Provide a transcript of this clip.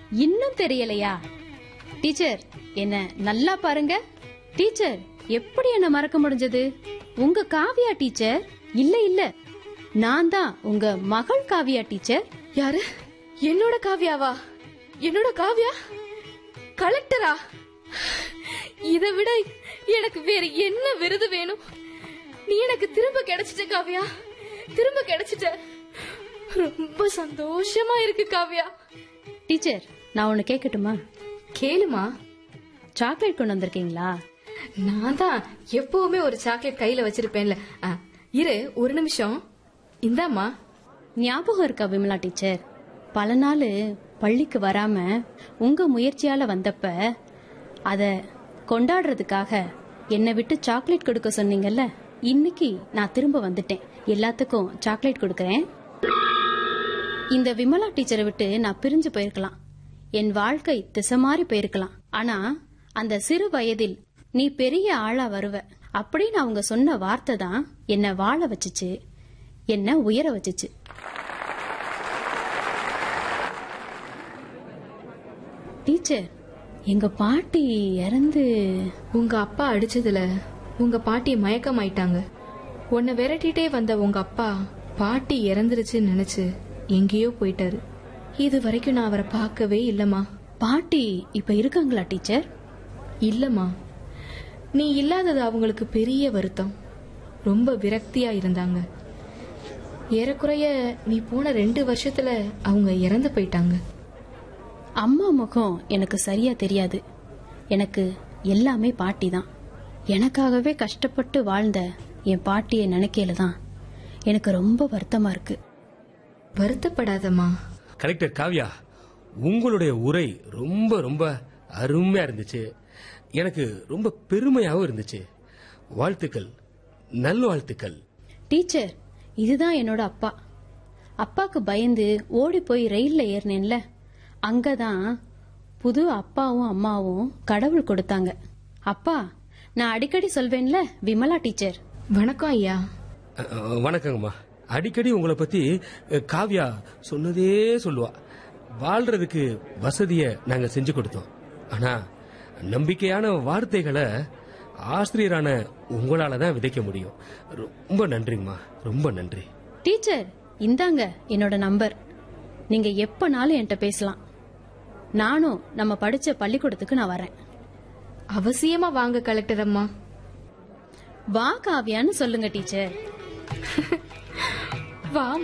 இன்னும் தெரியலையா? டீச்சர் என்ன நல்லா பாருங்க. டீச்சர் எப்படி என்ன மறக்க முடிஞ்சது? உங்க காவியா டீச்சர்? இல்ல இல்ல, நான் தான் உங்க மகள் காவியா டீச்சர். யாரு? என்னோட காவியாவா? என்னோட காவியா கலெக்டரா? இதை விட எனக்கு வேற என்ன விருது வேணும்? நீ எனக்கு திரும்ப கிடைச்சிட்ட காவியா, திரும்ப கிடைச்சிட்ட. ரொம்ப சந்தோஷமா இருக்கு காவியா. டீச்சர் நான் ஒன்னு கேட்கட்டுமா? கேளுமா. சாக்லேட் கொண்டு வந்திருக்கீங்களா? நான் தான் எப்பவுமே ஒரு சாக்லேட் கையில வச்சிருப்பேன்ல. இரு ஒரு நிமிஷம். இந்தாமா. ஞாபகம் இருக்கா விமலா டீச்சர்? பல நாள் பள்ளிக்கு வராம உங்க முயற்சியால வந்தப்ப அத கொண்டாடுறதுக்காக என்னை விட்டு சாக்லேட் கொடுக்க சொன்னீங்கல்ல. இன்னைக்கு நான் திரும்ப வந்துட்டேன். எல்லாத்துக்கும் சாக்லேட் கொடுக்கறேன். இந்த விமலா டீச்சரை விட்டு நான் பிரிஞ்சு போயிருக்கலாம். என் வாழ்க்கை திசை மாறி போயிருக்கலாம். ஆனா அந்த சிறு வயதில் நீ பெரிய ஆளா வருவ அப்படின்னு அவங்க சொன்ன வார்த்தை தான் என்ன வாழ வச்சுச்சு, என்ன உயர வச்சுச்சு. டீச்சர் எங்க பாட்டி இறந்து. உங்க அப்பா அடிச்சதுல உங்க பாட்டி மயக்கமாயிட்டாங்க. உன்னை விரட்டிட்டே வந்த உங்க அப்பா பாட்டி இறந்துருச்சுன்னு நினைச்சு எங்கேயோ போயிட்டாரு. இது வரைக்கும் நான் அவரை பார்க்கவே இல்லம்மா. பாட்டி இப்ப இருக்காங்களா டீச்சர்? இல்லம்மா, நீ இல்லாதது அவங்களுக்கு பெரிய வருத்தம். ரொம்ப விரக்தியா இருந்தாங்க. ஏறக்குறைய நீ போன 2 வருஷத்துல அவங்க இறந்து போயிட்டாங்க. அம்மா முகம் எனக்கு சரியா தெரியாது. எனக்கு எல்லாமே பாட்டி தான். எனக்காகவே கஷ்டப்பட்டு வாழ்ந்த என் பாட்டியை நினைக்கையில தான் எனக்கு ரொம்ப வருத்தமா இருக்கு. வருத்தப்படாதம்மா. கலெக்டர் காவ்யா, உங்களுடைய உரை ரொம்ப ரொம்ப அருமையா இருந்துச்சு. எனக்கு ரொம்ப பெருமையாகவும் இருந்துச்சு. வாழ்த்துக்கள், நல்வாழ்த்துக்கள். டீச்சர் இதுதான் என்னோட அப்பா. அப்பாக்கு பயந்து ஓடி போய் ரயில்ல ஏறினேன்ல, அங்கதான் புது அப்பாவும் அம்மாவும் கடவுள் கொடுத்தாங்க. அப்பா நான் அடிக்கடி சொல்வேன்ல விமலா டீச்சர். வணக்கம் ஐயா. வணக்கங்கம்மா. அடிக்கடி உங்களை பத்தி காவ்யா சொன்னதே சொல்லுவா. வாழ்றதுக்கு வசதிய நாங்க செஞ்சு கொடுத்தோம். ஆனா நம்பிக்கையான வார்த்தைகளை ஆசிரியரான உங்களால தான் விதைக்க முடியும். ரொம்ப நன்றிங்கம்மா, ரொம்ப நன்றி. டீச்சர் இந்தாங்க என்னோட நம்பர். நீங்க எப்பனாலும் என்கிட்ட பேசலாம். நானும் நம்ம படிச்ச பள்ளிக்கூடத்துக்கு நான் வரேன். அவசியமா வாங்க கலெக்டர் அம்மா. வா காவியான்னு சொல்லுங்க டீச்சர். வா.